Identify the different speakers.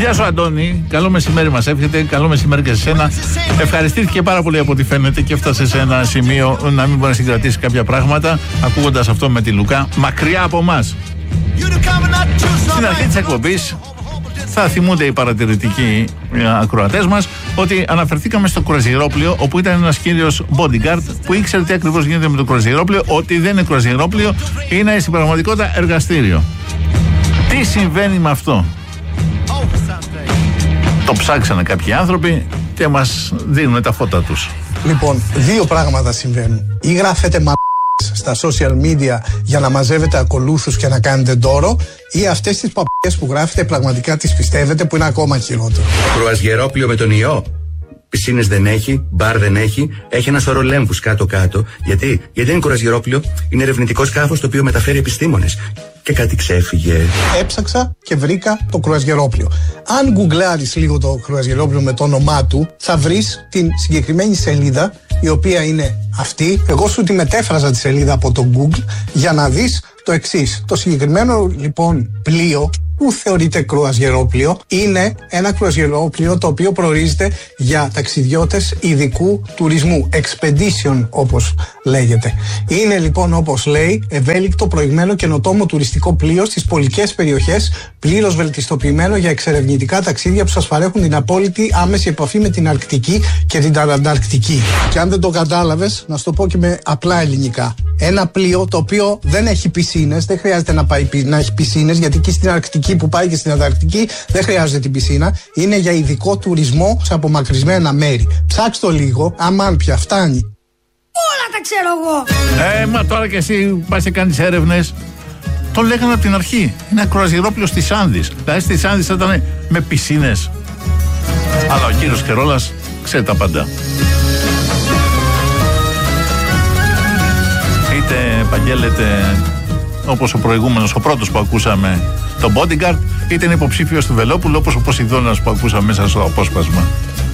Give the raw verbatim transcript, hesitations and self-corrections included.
Speaker 1: Γεια σου Αντώνη, καλό μεσημέρι μας εύχεται, καλό μεσημέρι και σε σένα. Ευχαριστήθηκε πάρα πολύ από ό,τι φαίνεται και έφτασε σε ένα σημείο να μην μπορεί να συγκρατήσει κάποια πράγματα ακούγοντας αυτό με τη Λουκά, μακριά από εμάς. Στην αρχή της εκπομπής θα θυμούνται οι παρατηρητικοί ακροατές μας ότι αναφερθήκαμε στο κρουαζιερόπλοιο, όπου ήταν ένας κύριος bodyguard που ήξερε τι ακριβώς γίνεται με το κρουαζιερόπλοιο, ότι δεν είναι κρουαζιερόπλοιο, είναι στην πραγματικότητα εργαστήριο. Τι συμβαίνει με αυτό? Το ψάξανε κάποιοι άνθρωποι και μας δίνουν τα φώτα τους.
Speaker 2: Λοιπόν, δύο πράγματα συμβαίνουν. Ή γράφετε μα στα social media για να μαζεύετε ακολούθους και να κάνετε ντόρο, ή αυτές τις παπιές που γράφετε πραγματικά τις πιστεύετε, που είναι ακόμα χειρότερο.
Speaker 3: Κρουαζιερόπλοιο με τον ιό. Πισίνες δεν έχει, μπαρ δεν έχει, έχει ένα σωρό λέμβους κάτω-κάτω. Γιατί? Γιατί δεν είναι κρουαζιερόπλοιο, είναι ερευνητικό σκάφος το οποίο μεταφέρει επιστήμονες. Και κάτι ξέφυγε.
Speaker 2: Έψαξα και βρήκα το κρουαζιερόπλοιο. Αν γκουγκλάρεις λίγο το κρουαζιερόπλοιο με το όνομά του, θα βρεις την συγκεκριμένη σελίδα, η οποία είναι αυτή. Εγώ σου τη μετέφραζα τη σελίδα από το Google για να δεις το εξής. Το συγκεκριμένο λοιπόν πλοίο, που θεωρείται κρουαζιερόπλοιο, είναι ένα κρουαζιερόπλοιο το οποίο προορίζεται για ταξιδιώτες ειδικού τουρισμού. Expedition όπως λέγεται. Είναι λοιπόν, όπως λέει, ευέλικτο, προηγμένο, καινοτόμο τουριστικό πλοίο στις πολικές περιοχές, πλήρως βελτιστοποιημένο για εξερευνητικά ταξίδια που σας παρέχουν την απόλυτη άμεση επαφή με την Αρκτική και την Ανταρκτική. Και αν δεν το κατάλαβες, να σου το πω και με απλά ελληνικά. Ένα πλοίο το οποίο δεν έχει πισίνες, δεν χρειάζεται να, πάει, να έχει πισίνες, γιατί και στην Αρκτική που πάει και στην Ανταρκτική δεν χρειάζεται την πισίνα. Είναι για ειδικό τουρισμό σε απομακρυσμένα μέρη. Ψάξτε το λίγο, αμάν πια φτάνει.
Speaker 4: Όλα τα ξέρω εγώ.
Speaker 1: Ε, μα τώρα και εσύ πας και κάνεις έρευνες. Το λέγανε από την αρχή. Είναι ένα κρουαζιερόπλοιο στις Άνδης. Δηλαδή στις Άνδης θα ήταν με πισίνες. Αλλά ο κύριος Κερόλας ξέρει τα πάντα. Είτε επαγγέλλεται όπως ο προηγούμενος, ο πρώτος που ακούσαμε, το bodyguard, είτε είναι υποψήφιος του Βελόπουλου, όπως ο Ποσειδώνας που ακούσαμε μέσα στο απόσπασμα.